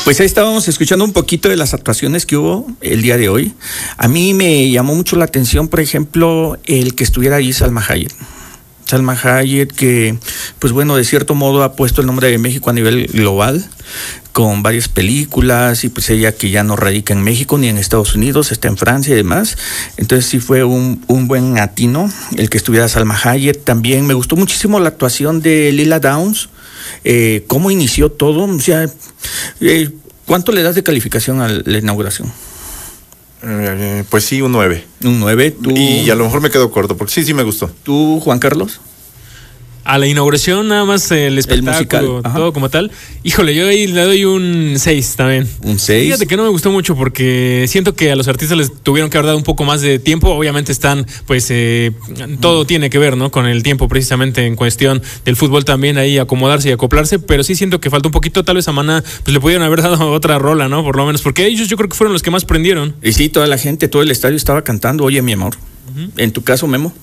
Pues ahí estábamos escuchando un poquito de las actuaciones que hubo el día de hoy. A mí me llamó mucho la atención, por ejemplo, el que estuviera ahí Salma Hayek. Salma Hayek, que, pues bueno, de cierto modo ha puesto el nombre de México a nivel global, con varias películas, y pues ella que ya no radica en México ni en Estados Unidos, está en Francia y demás. Entonces sí fue un buen atino el que estuviera Salma Hayek. También me gustó muchísimo la actuación de Lila Downs, cómo inició todo. O sea, ¿cuánto le das de calificación a la inauguración? Pues sí, un 9. Un 9. ¿Tú? Y a lo mejor me quedo corto, porque sí me gustó. ¿Tú, Juan Carlos? A la inauguración, nada más el espectáculo, todo como tal. Híjole, yo ahí le doy un 6 también. ¿Un 6? Fíjate que no me gustó mucho porque siento que a los artistas les tuvieron que haber dado un poco más de tiempo. Obviamente están, pues, todo tiene que ver, ¿no? Con el tiempo precisamente en cuestión del fútbol también ahí acomodarse y acoplarse. Pero sí siento que faltó un poquito. Tal vez a Maná, pues le pudieron haber dado otra rola, ¿no? Por lo menos, porque ellos yo creo que fueron los que más prendieron. Y sí, toda la gente, todo el estadio estaba cantando Oye, mi amor. En tu caso, Memo.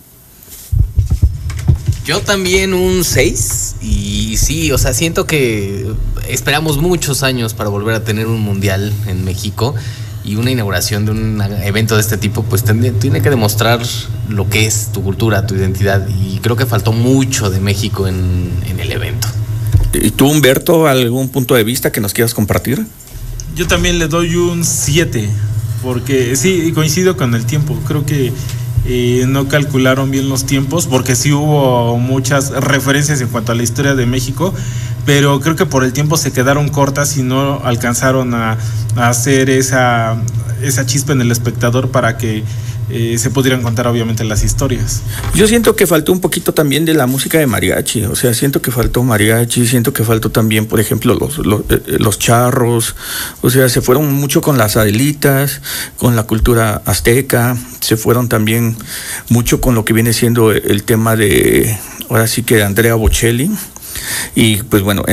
Yo también un 6 y sí, o sea, siento que esperamos muchos años para volver a tener un mundial en México y una inauguración de un evento de este tipo pues tiene que demostrar lo que es tu cultura, tu identidad, y creo que faltó mucho de México en el evento. ¿Y tú, Humberto, algún punto de vista que nos quieras compartir? Yo también le doy un 7 porque sí, coincido con el tiempo, creo que no calcularon bien los tiempos porque sí hubo muchas referencias en cuanto a la historia de México, pero creo que por el tiempo se quedaron cortas y no alcanzaron a hacer esa chispa en el espectador para que se pudieran contar obviamente las historias. Yo siento que faltó un poquito también de la música de mariachi, o sea, siento que faltó mariachi, siento que faltó también, por ejemplo, los charros, o sea, se fueron mucho con las adelitas, con la cultura azteca, se fueron también mucho con lo que viene siendo el tema de, ahora sí que de Andrea Bocelli, y pues bueno,